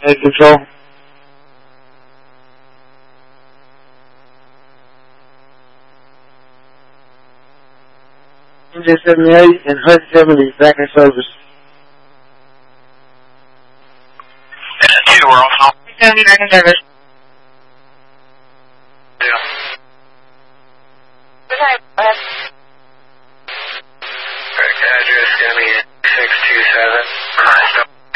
Hey, control. MJ78 and HUD 70 back in service. 2, we're on. 70 back in service.